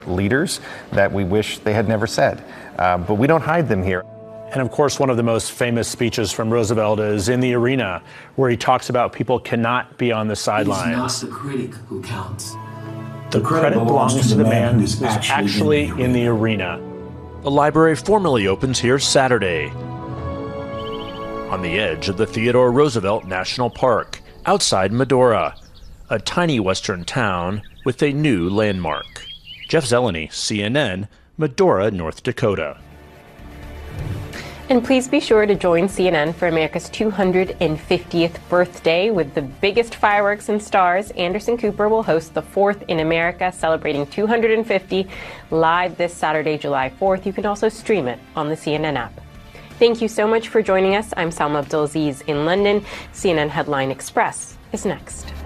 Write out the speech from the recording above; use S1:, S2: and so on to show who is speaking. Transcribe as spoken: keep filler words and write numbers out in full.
S1: leaders that we wish they had never said. Uh, but we don't hide them here.
S2: And of course, one of the most famous speeches from Roosevelt is in the arena, where he talks about people cannot be on the sidelines.
S3: It's not the critic who counts.
S2: The, the credit, credit belongs, belongs to the man who's, who's actually, actually in, the in the arena.
S4: The library formally opens here Saturday, on the edge of the Theodore Roosevelt National Park, outside Medora, a tiny western town with a new landmark. Jeff Zeleny, C N N, Medora, North Dakota.
S5: And please be sure to join C N N for America's two hundred fiftieth birthday with the biggest fireworks and stars. Anderson Cooper will host the fourth in America, celebrating two hundred fifty, live this Saturday, July fourth. You can also stream it on the C N N app. Thank you so much for joining us. I'm Salma Abdulaziz in London. C N N Headline Express is next.